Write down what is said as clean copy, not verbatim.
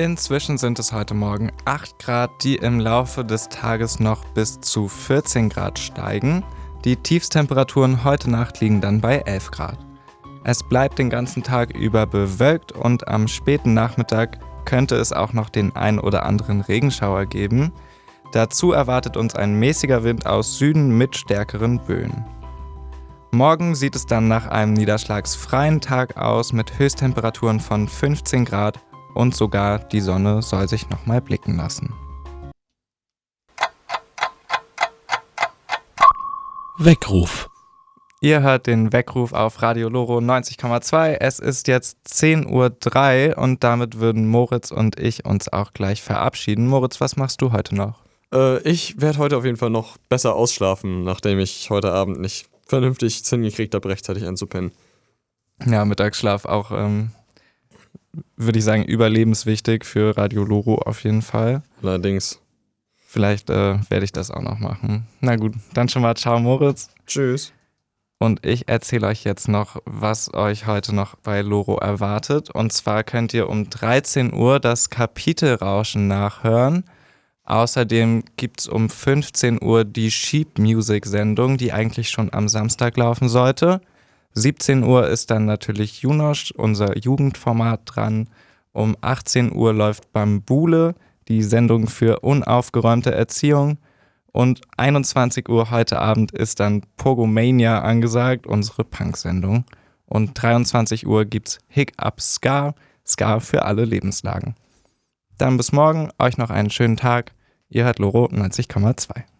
Inzwischen sind es heute Morgen 8 Grad, die im Laufe des Tages noch bis zu 14 Grad steigen. Die Tiefstemperaturen heute Nacht liegen dann bei 11 Grad. Es bleibt den ganzen Tag über bewölkt und am späten Nachmittag könnte es auch noch den ein oder anderen Regenschauer geben. Dazu erwartet uns ein mäßiger Wind aus Süden mit stärkeren Böen. Morgen sieht es dann nach einem niederschlagsfreien Tag aus mit Höchsttemperaturen von 15 Grad und sogar die Sonne soll sich nochmal blicken lassen. Weckruf. Ihr hört den Weckruf auf Radio Loro 90,2. Es ist jetzt 10:03 Uhr und damit würden Moritz und ich uns auch gleich verabschieden. Moritz, was machst du heute noch? Ich werde heute auf jeden Fall noch besser ausschlafen, nachdem ich heute Abend nicht vernünftig hingekriegt habe, rechtzeitig einzupennen. Ja, Mittagsschlaf auch, würde ich sagen, überlebenswichtig für Radio Loro auf jeden Fall. Allerdings. Vielleicht werde ich das auch noch machen. Na gut, dann schon mal ciao Moritz. Tschüss. Und ich erzähle euch jetzt noch, was euch heute noch bei Loro erwartet. Und zwar könnt ihr um 13 Uhr das Kapitelrauschen nachhören. Außerdem gibt es um 15 Uhr die Sheep Music Sendung, die eigentlich schon am Samstag laufen sollte. 17 Uhr ist dann natürlich Junosch, unser Jugendformat, dran. Um 18 Uhr läuft Bambule, die Sendung für unaufgeräumte Erziehung. Und 21 Uhr heute Abend ist dann Pogomania angesagt, unsere Punk-Sendung. Und 23 Uhr gibt's Hiccup Ska, Ska für alle Lebenslagen. Dann bis morgen, euch noch einen schönen Tag. Ihr hört Loro 90,2.